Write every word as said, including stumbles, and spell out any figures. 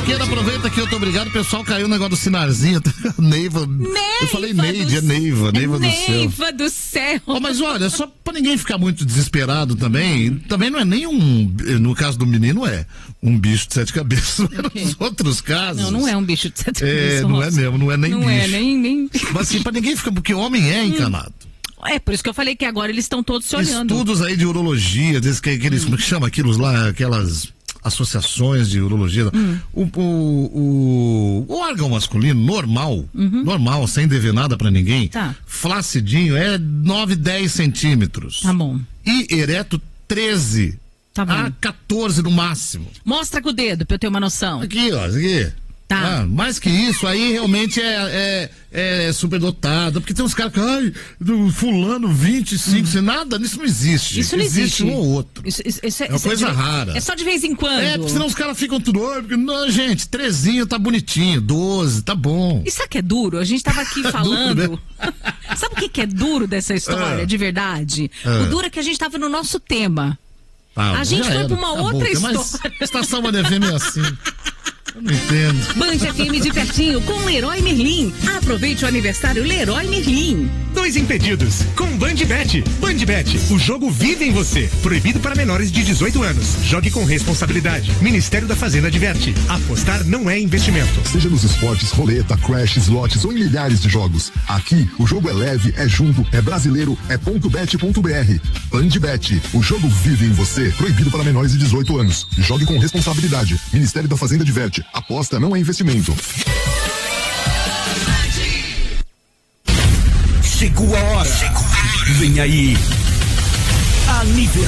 Chiqueira, aproveita que eu tô obrigado. O pessoal caiu no negócio do sinarzinho. Neiva. Neiva. Eu falei Neide, é Neiva. Neiva do céu. Neiva do céu. Oh, mas olha, só pra ninguém ficar muito desesperado também, também não é nem um, no caso do menino é um bicho de sete cabeças. Nos outros casos. Não, não é um bicho de sete É, cabeças. não é mesmo, não é nem não bicho. Não é, nem, nem... Mas assim, pra ninguém ficar, porque homem é encanado. É, por isso que eu falei que agora eles estão todos se olhando. Estudos aí de urologia, desde que aqueles, hum. como é que chama aquilo lá, aquelas associações de urologia. Hum. O, o, o, o órgão masculino normal, uhum. normal, sem dever nada pra ninguém, tá. flacidinho, é nove, dez centímetros. Tá bom. E ereto, treze. Tá bom. A quatorze no máximo. Mostra com o dedo pra eu ter uma noção. Aqui, ó, aqui. Tá. Ah, mais que isso, aí realmente é, é, é superdotado. Porque tem uns caras que, ai, do fulano vinte e cinco, hum. nada, isso não existe. Isso não existe. Existe um ou outro. Isso, isso, isso, é uma isso coisa é de, rara. É só de vez em quando. É, porque senão os caras ficam tudo, porque, não, gente, trezinho tá bonitinho, doze, tá bom. E sabe o que é duro? A gente tava aqui falando. Duro, né? Sabe o que, que é duro dessa história, é. de verdade? É. O duro é que a gente tava no nosso tema. Ah, a gente foi era. pra uma tá outra bom, história. Mas Estação Band F M é assim. Eu não entendo. Band F M de pertinho com Leroy Merlin. Aproveite o aniversário Leroy Merlin. Dois impedidos com BandBet. BandBet, o jogo vive em você. Proibido para menores de dezoito anos. Jogue com responsabilidade. Ministério da Fazenda adverte. Apostar não é investimento. Seja nos esportes, roleta, crash, slots ou em milhares de jogos. Aqui, o jogo é leve, é junto, é brasileiro, é ponto bet ponto br. BandBet, o jogo vive em você. Proibido para menores de dezoito anos. Jogue com responsabilidade. Ministério da Fazenda adverte. Aposta não é investimento. Chegou a hora. Chegou a hora. Vem aí. Aniversário.